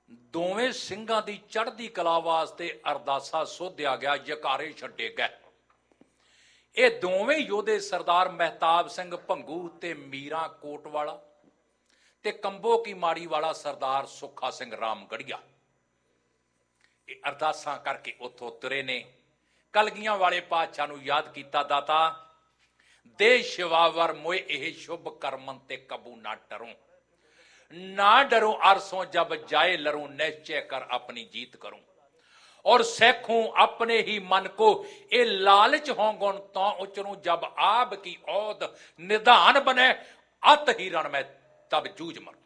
ਦੋਵੇਂ ਸਿੰਘਾਂ ਦੀ ਚੜ੍ਹਦੀ ਕਲਾ ਵਾਸਤੇ ਅਰਦਾਸਾ ਸੋਧਿਆ ਗਿਆ, ਜਕਾਰੇ ਛੱਡੇ ਗਏ। ਇਹ ਦੋਵੇਂ ਯੋਧੇ ਸਰਦਾਰ ਮਹਿਤਾਬ ਸਿੰਘ ਭੰਗੂ ਤੇ ਮੀਰਾ ਕੋਟਵਾਲਾ ਤੇ ਕੰਬੋ ਕੀ ਮਾੜੀ ਵਾਲਾ ਸਰਦਾਰ ਸੁੱਖਾ ਸਿੰਘ ਰਾਮਗੜੀਆ, ਇਹ ਅਰਦਾਸਾਂ ਕਰਕੇ ਉੱਥੋਂ ਤੁਰੇ ਨੇ। ਕਲਗੀਆਂ ਵਾਲੇ ਪਾਤਸ਼ਾਹ ਨੂੰ ਯਾਦ ਕੀਤਾ, ਦਾਤਾ ਦੇ ਸ਼ਿਵਾਵਰ ਮੋਏ ਇਹ ਸ਼ੁਭ ਕਰਮਨ ਤੇ ਕਬੂ ਨਾ ਡਰੋ, ਨਾ डरो अरसों जब जाए लरूं, निश्चय कर अपनी जीत करूं, और सैखूं अपने ही मन को ये लालच हों गुण तो उचरूं, जब आब की औद निधान बने अत ही रण में तब जूझ मरूं।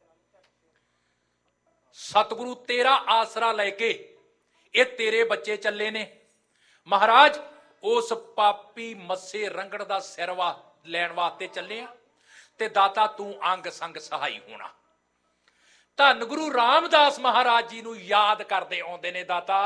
सतगुरु तेरा आसरा लेके ये तेरे बच्चे चले ने महाराज, उस पापी मस्से रंगड़ दा सिर लैण वास्ते चले आ, ते दाता तू अंग संग सहाई होना। धन गुरु रामदास महाराज जी नूं याद करते आउंदे ने दाता,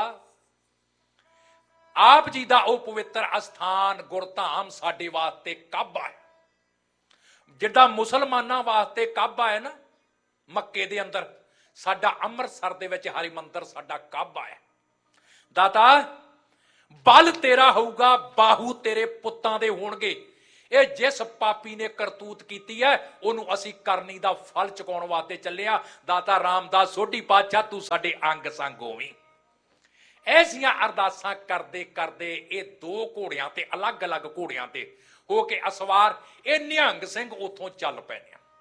आप जी दा ओ पवित्र अस्थान गुरधाम साडे वास्ते काबा है, जिद्दां मुसलमानां वास्ते काबा है ना मक्के दे अंदर, साडा अमृतसर दे विच हरिमंदर साडा काबा है। दाता बल तेरा होऊगा, बाहू तेरे पुत्तां दे होणगे। ये जिस पापी ने करतूत की है उन्होंने असी करनी दा फल चुकाउण वास्ते चले आ। दाता रामदास सोढी पातशाह तू साडे अंग संग होवीं। ऐसियां अरदासां करदे करदे ये दो घोड़ियां ते अलग अलग घोड़ियां ते हो के असवार ये निहंग सिंह उथों चल पए।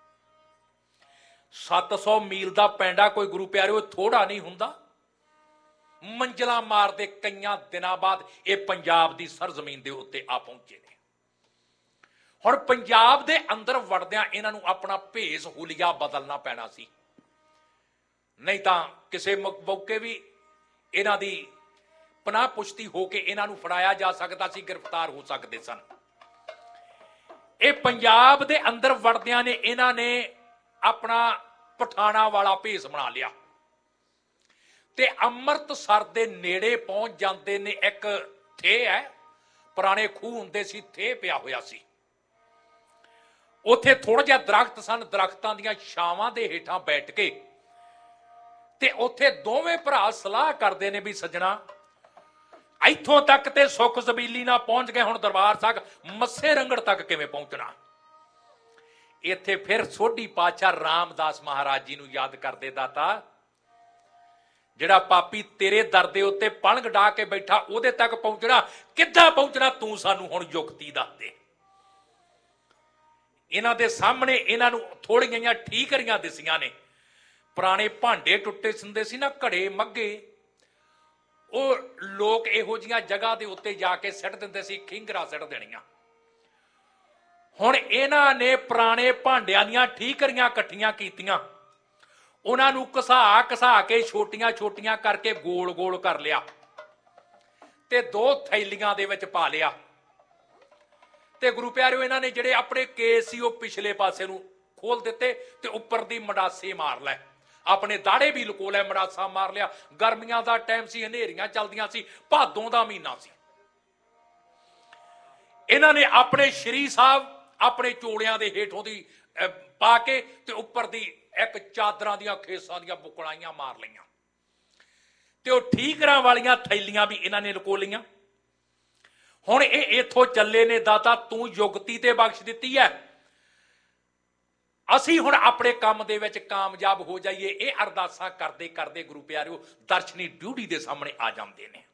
700 मील दा पैंडा कोई गुरु प्यारिओ थोड़ा नहीं हुंदा। मंजिला मारदे कईयां दिनां बाद ये पंजाब दी सरजमीन दे उत्ते आ पहुंचे ने। हुण पंजाब दे अंदर वड़दियां इन्हां नूं अपना भेस हुलिया बदलना पैना सी, नहीं तां किसी मौके भी इन्हां दी पनाह पुश्ती होके इन्हां नूं फड़ाया जा सकदा सी, गिरफ्तार हो सकदे सन। ये पंजाब दे अंदर वड़दियां ने इन्हां ने अपना पठाणा वाला भेस बना लिया ते अमृतसर दे नेड़े पहुंच जांदे ने। एक थे है पुराने खूह हुंदे सी, थे पिया होया सी, उत्थे थोड़ा जिहा दरख्त सन, दरख्तां दीयां छावां दे हेठां बैठ के ते उत्थे दोवें भरा सलाह करदे ने भी सज्जणा इत्थों तक ते सुख सबीली ना पहुंच गए, हुण दरबार साहब मस्से रंगड़ तक किवें पहुंचना। इत्थे फिर सोढी पातशाह रामदास महाराज जी नूं याद करदे, दाता जिहड़ा पापी तेरे दर दे उत्ते पलंग ढा के बैठा उहदे तक पहुंचना किद्दां पहुंचना, तू सानूं हुण युक्ति दस दे। इन्हां दे सामने इन्हां नूं थोड़ियां जिहियां ठीकरियां दिसियां ने। पुराने भांडे टुੱਟੇ सिंदे सी ना, घड़े मग्गे, ਉਹ लोग ਇਹੋ ਜਿਹੀਆਂ जगह ਦੇ ਉੱਤੇ ਜਾ ਕੇ ਸਿੱਟ ਦਿੰਦੇ ਸੀ, ਖਿੰਗਰਾ ਸਿੱਟ ਦੇਣੀਆਂ। ਹੁਣ ਇਹਨਾਂ ਨੇ ਪੁਰਾਣੇ ਭਾਂਡਿਆਂ ਦੀਆਂ ਠੀਕਰੀਆਂ ਇਕੱਠੀਆਂ ਕੀਤੀਆਂ, ਉਹਨਾਂ ਨੂੰ ਘਸਾ ਕੇ ਛੋਟੀਆਂ ਛੋਟੀਆਂ ਕਰਕੇ ਗੋਲ ਗੋਲ ਕਰ ਲਿਆ ਤੇ ਦੋ ਥੈਲੀਆਂ ਦੇ ਵਿੱਚ ਪਾ ਲਿਆ। ਤੇ ਗੁਰੂ ਪਿਆਰਿਓ ਇਹਨਾਂ ਨੇ ਜਿਹੜੇ ਆਪਣੇ ਕੇਸ ਸੀ ਉਹ ਪਿਛਲੇ ਪਾਸੇ ਨੂੰ ਖੋਲ ਦਿੱਤੇ ਤੇ ਉੱਪਰ ਦੀ ਮਡਾਸੇ ਮਾਰ ਲੈ, ਆਪਣੇ ਦਾੜੇ ਵੀ ਲੁਕੋ ਲੈ, ਮਡਾਸਾ ਮਾਰ ਲਿਆ। ਗਰਮੀਆਂ ਦਾ ਟਾਈਮ ਸੀ, ਹਨੇਰੀਆਂ ਚੱਲਦੀਆਂ ਸੀ, ਭਾਦੋਂ ਦਾ ਮਹੀਨਾ ਸੀ। ਇਹਨਾਂ ਨੇ ਆਪਣੇ ਸ਼੍ਰੀ ਸਾਹਿਬ ਆਪਣੇ ਚੋੜਿਆਂ ਦੇ ਹੇਠੋਂ ਦੀ ਪਾ ਕੇ ਤੇ ਉੱਪਰ ਦੀ ਇੱਕ ਚਾਦਰਾਂ ਦੀਆਂ ਖੇਸਾਂ ਦੀਆਂ ਬੁਕਲਾਈਆਂ ਮਾਰ ਲਈਆਂ ਤੇ ਉਹ ਠੀਕਰਾਂ ਵਾਲੀਆਂ ਥੈਲੀਆਂ ਵੀ ਇਹਨਾਂ ਨੇ ਲੁਕੋ ਲਈਆਂ। ਹੁਣ ਇਹ ਇੱਥੋਂ ਚੱਲੇ ਨੇ, ਦਾਤਾ ਤੂੰ ਯੁਗਤੀ ਤੇ ਬਖਸ਼ ਦਿੱਤੀ ਹੈ, ਅਸੀਂ ਹੁਣ ਆਪਣੇ ਕੰਮ ਦੇ ਵਿੱਚ ਕਾਮਯਾਬ ਹੋ ਜਾਈਏ। ਇਹ ਅਰਦਾਸਾਂ ਕਰਦੇ ਕਰਦੇ ਗੁਰੂ ਪਿਆਰਿਓ ਦਰਸ਼ਨੀ ਡਿਊਟੀ ਦੇ ਸਾਹਮਣੇ ਆ ਜਾਂਦੇ ਨੇ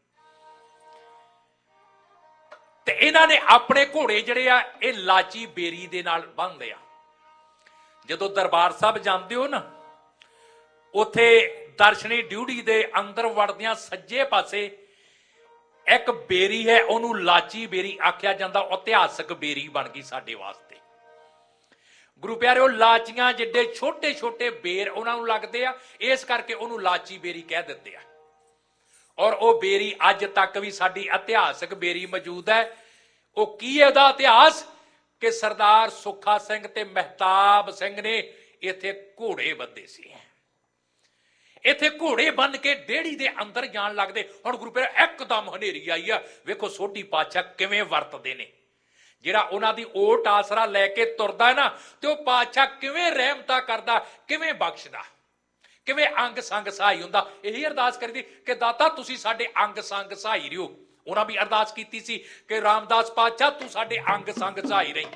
ਤੇ ਇਹਨਾਂ ਨੇ ਆਪਣੇ ਘੋੜੇ ਜਿਹੜੇ ਆ ਇਹ ਲਾਚੀ ਬੇਰੀ ਦੇ ਨਾਲ ਬੰਨ੍ਹਦੇ ਆ। ਜਦੋਂ ਦਰਬਾਰ ਸਾਹਿਬ ਜਾਂਦੇ ਹੋ ਨਾ, ਉੱਥੇ ਦਰਸ਼ਨੀ ਡਿਊਟੀ ਦੇ ਅੰਦਰ ਵੜਦਿਆਂ ਸੱਜੇ ਪਾਸੇ ਇੱਕ ਬੇਰੀ ਹੈ, ਉਹਨੂੰ ਲਾਚੀ ਬੇਰੀ ਆਖਿਆ ਜਾਂਦਾ। ਇਤਿਹਾਸਕ ਬੇਰੀ ਬਣ ਗਈ ਸਾਡੇ ਵਾਸਤੇ। ਗੁਰੂ ਪਿਆਰਿਓ ਲਾਚੀਆਂ ਜਿੱਡੇ ਛੋਟੇ ਛੋਟੇ ਬੇਰ ਉਹਨਾਂ ਨੂੰ ਲੱਗਦੇ ਆ, ਇਸ ਕਰਕੇ ਉਹਨੂੰ ਲਾਚੀ ਬੇਰੀ ਕਹਿ ਦਿੰਦੇ ਆ। ਔਰ ਉਹ ਬੇਰੀ ਅੱਜ ਤੱਕ ਵੀ ਸਾਡੀ ਇਤਿਹਾਸਕ ਬੇਰੀ ਮੌਜੂਦ ਹੈ। ਉਹ ਕੀ ਹੈ ਉਹਦਾ ਇਤਿਹਾਸ ਕਿ ਸਰਦਾਰ ਸੁੱਖਾ ਸਿੰਘ ਤੇ ਮਹਿਤਾਬ ਸਿੰਘ ਨੇ ਇੱਥੇ ਘੋੜੇ ਬੱਧੇ ਸੀ। ਇੱਥੇ ਘੋੜੇ ਬੰਨ ਕੇ ਡੇੜੀ ਦੇ ਅੰਦਰ ਜਾਣ ਲੱਗਦੇ। ਹੁਣ ਗੁਰੂ ਪਿਆਰਿਓ ਇੱਕਦਮ ਹਨੇਰੀ ਆਈ ਆ, ਵੇਖੋ ਸੋਢੀ ਪਾਤਸ਼ਾਹ ਕਿਵੇਂ ਵਰਤਦੇ ਨੇ। ਜਿਹੜਾ ਉਹਨਾਂ ਦੀ ਓਟ ਆਸਰਾ ਲੈ ਕੇ ਤੁਰਦਾ ਨਾ ਤੇ ਉਹ ਪਾਤਸ਼ਾਹ ਕਿਵੇਂ ਰਹਿਮਤਾਂ ਕਰਦਾ, ਕਿਵੇਂ ਬਖਸ਼ਦਾ, ਕਿਵੇਂ ਅੰਗ ਸੰਗ ਸਹਾਈ ਹੁੰਦਾ। ਇਹੀ ਅਰਦਾਸ ਕਰੀਦੀ ਕਿ ਦਾਤਾ ਤੁਸੀਂ ਸਾਡੇ ਅੰਗ ਸੰਗ ਸਹਾਈ ਰਿਓ। ਉਹਨਾਂ ਵੀ ਅਰਦਾਸ ਕੀਤੀ ਸੀ ਕਿ ਰਾਮਦਾਸ ਪਾਤਸ਼ਾਹ ਤੂੰ ਸਾਡੇ ਅੰਗ ਸੰਗ ਸਹਾਈ ਰਹੀ।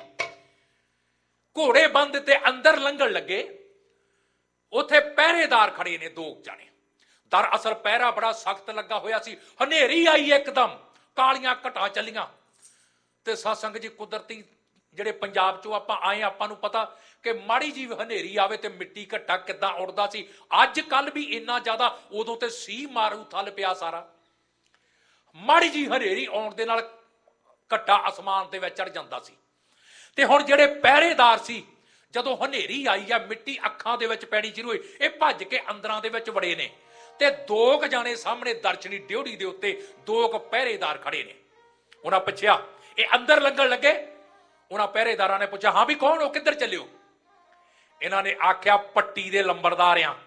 ਘੋੜੇ ਬੰਦ ਤੇ ਅੰਦਰ ਲੰਘਣ ਲੱਗੇ, ਉੱਥੇ ਪਹਿਰੇਦਾਰ ਖੜੇ ਨੇ 2 ਜਾਣੇ। ਦਰਅਸਲ ਪਹਿਰਾ ਬੜਾ ਸਖਤ ਲੱਗਾ ਹੋਇਆ ਸੀ। ਹਨੇਰੀ ਆਈ ਇੱਕਦਮ, ਕਾਲੀਆਂ ਘਟਾਂ ਚੱਲੀਆਂ ਤੇ ਸਾਧ ਸੰਗਤ ਜੀ ਕੁਦਰਤੀ ਜਿਹੜੇ ਪੰਜਾਬ ਚੋਂ ਆਪਾਂ ਆਏ, ਆਪਾਂ ਨੂੰ ਪਤਾ ਕਿ ਮਾੜੀ ਜੀ ਹਨੇਰੀ ਆਵੇ ਤੇ ਮਿੱਟੀ ਘੱਟਾ ਕਿੱਦਾਂ ਉੜਦਾ ਸੀ। ਅੱਜ ਕੱਲ ਵੀ ਇੰਨਾ ਜ਼ਿਆਦਾ, ਉਦੋਂ ਤੇ ਸੀ ਮਾਰੂ ਥਲ ਪਿਆ ਸਾਰਾ। ਮਾੜੀ ਜੀ ਹਨੇਰੀ ਆਉਣ ਦੇ ਨਾਲ ਘੱਟਾ ਅਸਮਾਨ ਦੇ ਵਿੱਚ ਚੜ ਜਾਂਦਾ ਸੀ। ਤੇ ਹੁਣ ਜਿਹੜੇ ਪਹਿਰੇਦਾਰ ਸੀ, ਜਦੋਂ ਹਨੇਰੀ ਆਈ ਆ, ਮਿੱਟੀ ਅੱਖਾਂ ਦੇ ਵਿੱਚ ਪੈਣੀ ਸ਼ੁਰੂ ਹੋਈ, ਇਹ ਭੱਜ ਕੇ ਅੰਦਰਾਂ ਦੇ ਵਿੱਚ ਵੜੇ ਨੇ ਤੇ 2 ਜਾਣੇ ਸਾਹਮਣੇ ਦਰਸ਼ਨੀ ਡਿਉੜੀ ਦੇ ਉੱਤੇ 2 ਪਹਿਰੇਦਾਰ ਖੜੇ ਨੇ। ਉਹਨਾਂ ਪੁੱਛਿਆ, ਇਹ ਅੰਦਰ ਲੰਘਣ ਲੱਗੇ। ਉਹਨਾਂ ਪਹਿਰੇਦਾਰਾਂ ਨੇ ਪੁੱਛਿਆ, ਹਾਂ ਵੀ ਕੌਣ ਹੋ, ਕਿੱਧਰ ਚੱਲਿਓ? ਇਹਨਾਂ ਨੇ ਆਖਿਆ, ਪੱਟੀ ਦੇ ਲੰਬੜਦਾਰ ਆ,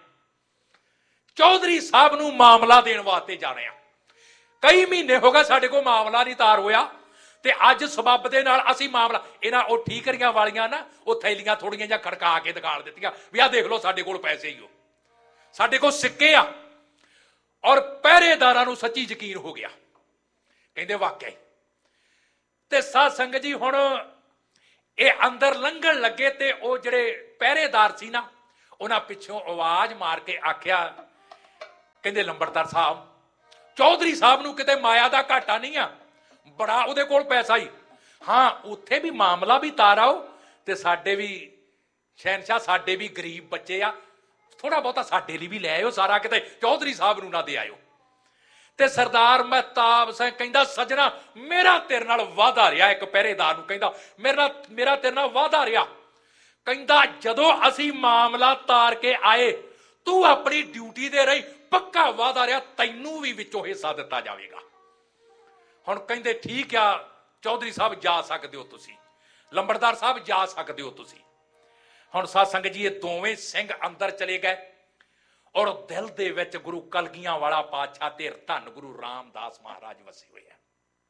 ਚੌਧਰੀ ਸਾਹਿਬ ਨੂੰ ਮਾਮਲਾ ਦੇਣ ਵਾਸਤੇ ਜਾ ਰਹੇ ਆ। ਕਈ ਮਹੀਨੇ ਹੋ ਗਏ ਸਾਡੇ ਕੋਲ ਮਾਮਲਾ ਨਹੀਂ ਤਾਰ ਹੋਇਆ ਤੇ ਅੱਜ ਸਬੱਬ ਦੇ ਨਾਲ ਅਸੀਂ ਮਾਮਲਾ, ਇਹਨਾਂ ਉਹ ਠੀਕਰੀਆਂ ਵਾਲੀਆਂ ਨਾ ਉਹ ਥੈਲੀਆਂ ਥੋੜੀਆਂ ਜਿਹਾ ਖੜਕਾ ਕੇ ਦਿਖਾ ਦਿੱਤੀਆਂ ਵੀ ਆਹ ਦੇਖ ਲਓ ਸਾਡੇ ਕੋਲ ਪੈਸੇ ਹੀ ਹੋ, ਸਾਡੇ ਕੋਲ ਸਿੱਕੇ ਆ। ਔਰ ਪਹਿਰੇਦਾਰਾਂ ਨੂੰ ਸੱਚੀ ਯਕੀਨ ਹੋ ਗਿਆ, ਕਹਿੰਦੇ ਵਾਕਿਆ। ਤੇ ਸਾਧ ਸੰਗਤ ਜੀ ਹੁਣ ਇਹ ਅੰਦਰ ਲੰਘਣ ਲੱਗੇ ਤੇ ਉਹ ਜਿਹੜੇ ਪਹਿਰੇਦਾਰ ਸੀ ਨਾ, ਉਹਨਾਂ ਪਿੱਛੋਂ ਆਵਾਜ਼ ਮਾਰ ਕੇ ਆਖਿਆ, ਕਹਿੰਦੇ ਲੰਬੜਦਾਰ ਸਾਹਿਬ, ਚੌਧਰੀ ਸਾਹਿਬ ਨੂੰ ਕਿਤੇ ਮਾਇਆ ਦਾ ਘਾਟਾ ਨਹੀਂ ਆ, ਬੜਾ ਉਹਦੇ ਕੋਲ ਪੈਸਾ ਹੀ। ਹਾਂ ਉੱਥੇ ਵੀ ਮਾਮਲਾ ਵੀ ਤਾਰ ਆਓ ਤੇ ਸਾਡੇ ਵੀ ਸ਼ਹਿਨਸ਼ਾਹ, ਸਾਡੇ ਵੀ ਗਰੀਬ ਬੱਚੇ ਆ, ਥੋੜਾ ਬਹੁਤਾ ਸਾਡੇ ਲਈ ਵੀ ਲੈ ਆਇਓ, ਸਾਰਾ ਕਿਤੇ ਚੌਧਰੀ ਸਾਹਿਬ ਨੂੰ ਨਾ ਦੇ ਆਇਓ। ਤੇ ਸਰਦਾਰ ਮਹਿਤਾਬ ਸਿੰਘ ਕਹਿੰਦਾ, ਸੱਜਣਾ ਮੇਰਾ ਤੇਰੇ ਨਾਲ ਵਾਅਦਾ ਰਿਹਾ। ਇੱਕ ਪਹਿਰੇਦਾਰ ਨੂੰ ਕਹਿੰਦਾ, ਮੇਰਾ ਤੇਰੇ ਨਾਲ ਵਾਅਦਾ ਰਿਹਾ। ਕਹਿੰਦਾ ਜਦੋਂ ਅਸੀਂ ਮਾਮਲਾ ਤਾਰ ਕੇ ਆਏ, ਤੂੰ ਆਪਣੀ ਡਿਊਟੀ ਤੇ ਰਹੀ, ਪੱਕਾ ਵਾਅਦਾ ਰਿਹਾ ਤੈਨੂੰ ਵੀ ਵਿੱਚੋਂ ਹਿੱਸਾ ਦਿੱਤਾ ਜਾਵੇਗਾ। ਹੁਣ ਕਹਿੰਦੇ ਠੀਕ ਆ ਚੌਧਰੀ ਸਾਹਿਬ ਜਾ ਸਕਦੇ ਹੋ ਤੁਸੀਂ, ਲੰਬੜਦਾਰ ਸਾਹਿਬ ਜਾ ਸਕਦੇ ਹੋ ਤੁਸੀਂ। ਹੁਣ ਸਾਧ ਸੰਗਤ ਜੀ ਇਹ ਦੋਵੇਂ ਸਿੰਘ ਅੰਦਰ ਚਲੇ ਗਏ ਔਰ ਦਿਲ ਦੇ ਵਿੱਚ ਗੁਰੂ ਕਲਗੀਆਂ ਵਾਲਾ ਪਾਤਸ਼ਾਹ ਤੇ ਧੰਨ ਗੁਰੂ ਰਾਮਦਾਸ ਮਹਾਰਾਜ ਵਸੇ ਹੋਏ ਆ।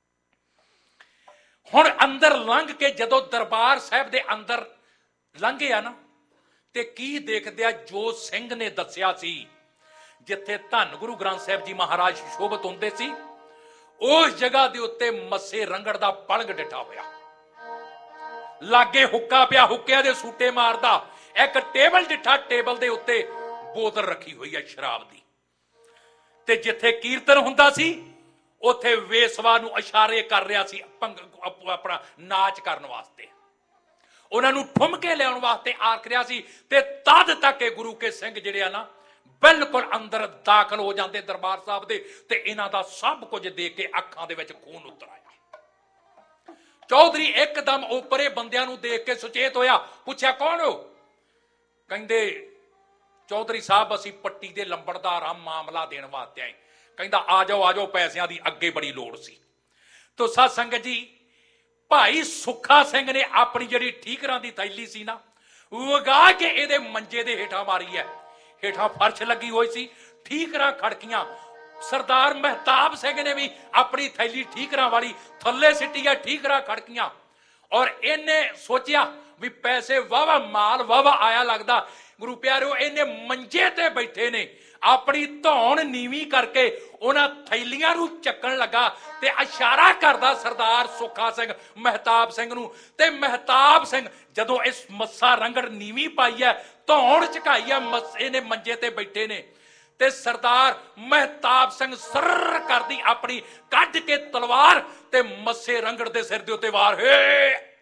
ਹੁਣ ਅੰਦਰ ਲੰਘ ਕੇ ਜਦੋਂ ਦਰਬਾਰ ਸਾਹਿਬ ਦੇ ਅੰਦਰ ਲੰਘੇ ਆ ਨਾ, ਤੇ ਕੀ ਦੇਖਦੇ ਆ, ਜੋ ਸਿੰਘ ਨੇ ਦੱਸਿਆ ਸੀ ਜਿੱਥੇ ਧੰਨ ਗੁਰੂ ਗ੍ਰੰਥ ਸਾਹਿਬ ਜੀ ਮਹਾਰਾਜ ਸ਼ੋਭਤ ਹੁੰਦੇ ਸੀ, ਉਸ ਜਗ੍ਹਾ ਦੇ ਉੱਤੇ ਮੱਸੇ ਰੰਗੜ ਦਾ ਪਲੰਗ ਡਿੱਠਾ ਹੋਇਆ, ਲਾਗੇ ਹੁੱਕਾ ਪਿਆ, ਹੁੱਕਿਆਂ ਦੇ ਸੂਟੇ ਮਾਰਦਾ, ਇੱਕ ਟੇਬਲ ਡਿੱਠਾ, ਟੇਬਲ ਦੇ ਉੱਤੇ ਬੋਤਲ ਰੱਖੀ ਹੋਈ ਹੈ ਸ਼ਰਾਬ ਦੀ। ਤੇ ਜਿੱਥੇ ਕੀਰਤਨ ਹੁੰਦਾ ਸੀ ਉੱਥੇ ਵੇਸਵਾ ਨੂੰ ਇਸ਼ਾਰੇ ਕਰ ਰਿਹਾ ਸੀ ਆਪਣਾ ਨਾਚ ਕਰਨ ਵਾਸਤੇ, ਉਹਨਾਂ ਨੂੰ ਠੁਮਕੇ ਲਿਆਉਣ ਵਾਸਤੇ ਆਖ ਰਿਹਾ ਸੀ। ਤੇ ਤਦ ਤੱਕ ਇਹ ਗੁਰੂ ਕੇ ਸਿੰਘ ਜਿਹੜੇ ਆ ਨਾ ਬਿਲਕੁਲ ਅੰਦਰ ਦਾਖਲ ਹੋ ਜਾਂਦੇ ਦਰਬਾਰ ਸਾਹਿਬ ਦੇ, ਤੇ ਇਹਨਾਂ ਦਾ ਸਭ ਕੁਝ ਦੇਖ ਕੇ ਅੱਖਾਂ ਦੇ ਵਿੱਚ ਖੂਨ ਉਤਰ ਆਇਆ। ਚੌਧਰੀ ਇੱਕਦਮ ਉੱਪਰੇ ਬੰਦਿਆਂ ਨੂੰ ਦੇਖ ਕੇ ਸੁਚੇਤ ਹੋਇਆ, ਪੁੱਛਿਆ ਕੌਣ ਹੋ? ਕਹਿੰਦੇ ਚੌਧਰੀ ਸਾਹਿਬ ਅਸੀਂ ਪੱਟੀ ਦੇ ਲੰਬੜਦਾਰ ਆ, ਮਾਮਲਾ ਦੇਣ ਵਾਸਤੇ ਆਏ। ਕਹਿੰਦਾ ਆ ਜਾਓ ਪੈਸਿਆਂ ਦੀ ਅੱਗੇ ਬੜੀ ਲੋੜ ਸੀ। ਤੋ ਸਾਧ ਸੰਗਤ ਜੀ ਭਾਈ ਸੁੱਖਾ ਸਿੰਘ ਨੇ ਆਪਣੀ ਜਿਹੜੀ ਠੀਕਰਾਂ ਦੀ ਥੈਲੀ ਸੀ ਨਾ ਵਗਾ ਕੇ ਇਹਦੇ ਮੰਜੇ ਦੇ ਹੇਠਾਂ ਮਾਰੀ ਹੈ। ਹੇਠਾਂ ਫਰਸ਼ ਲੱਗੀ ਹੋਈ ਸੀ, ਠੀਕਰਾਂ ਖੜਕੀਆਂ। ਸਰਦਾਰ ਮਹਿਤਾਬ ਸਿੰਘ ਨੇ ਵੀ ਆਪਣੀ ਥੈਲੀ ਠੀਕਰਾਂ ਵਾਲੀ ਥੱਲੇ ਸਿੱਟੀ ਹੈ, ਠੀਕਰਾਂ ਖੜਕੀਆਂ। ਔਰ ਇਹਨੇ ਸੋਚਿਆ ਵੀ ਪੈਸੇ ਵਾਵਾ, ਮਾਲ ਵਾਵਾ ਆਇਆ ਲੱਗਦਾ। ਗੁਰੂ ਪਿਆਰਿਓ ਇਹਨੇ ਮੰਜੇ ਤੇ ਬੈਠੇ ਨੇ, ਆਪਣੀ ਧੌਣ ਨੀਵੀਂ ਕਰਕੇ ਉਹਨਾਂ ਥੈਲੀਆਂ ਨੂੰ ਚੱਕਣ ਲੱਗਾ ਤੇ ਇਸ਼ਾਰਾ ਕਰਦਾ ਸਰਦਾਰ ਸੁੱਖਾ ਸਿੰਘ ਮਹਿਤਾਬ ਸਿੰਘ ਨੂੰ। ਤੇ ਮਹਿਤਾਬ ਸਿੰਘ ਜਦੋਂ ਇਸ ਮੱਸਾ ਰੰਗੜ ਨੀਵੀਂ ਪਾਈ ਹੈ, ਧੌਣ ਝੁਕਾਈ ਹੈ, ਮੱਸੇ ਨੇ ਮੰਜੇ ਤੇ ਬੈਠੇ ਨੇ, ਤੇ ਸਰਦਾਰ ਮਹਿਤਾਬ ਸਿੰਘ ਸਰਰ ਕਰਦੀ ਆਪਣੀ ਕੱਢ ਕੇ ਤਲਵਾਰ ਤੇ ਮੱਸੇ ਰੰਗੜ ਦੇ ਸਿਰ ਦੇ ਉੱਤੇ ਵਾਰ, ਹੇ